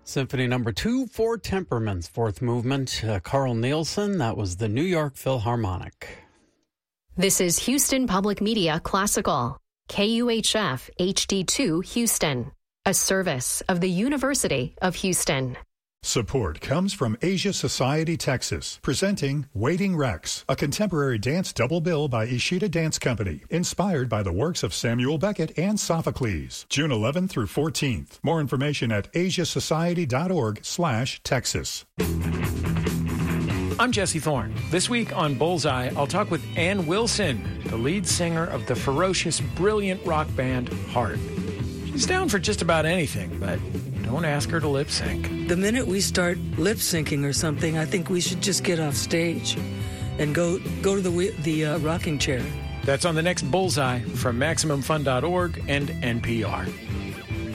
Symphony number 2, Four Temperaments, fourth movement. Carl Nielsen, that was the New York Philharmonic. This is Houston Public Media Classical, KUHF HD2 Houston, a service of the University of Houston. Support comes from Asia Society Texas, presenting Waiting Rex, a contemporary dance double bill by Ishida Dance Company, inspired by the works of Samuel Beckett and Sophocles, June 11th through 14th. More information at asiasociety.org/Texas. I'm Jesse Thorne. This week on Bullseye, I'll talk with Ann Wilson, the lead singer of the ferocious, brilliant rock band Heart. She's down for just about anything, but don't ask her to lip sync. The minute we start lip syncing or something, I think we should just get off stage and go to the rocking chair. That's on the next Bullseye from MaximumFun.org and NPR.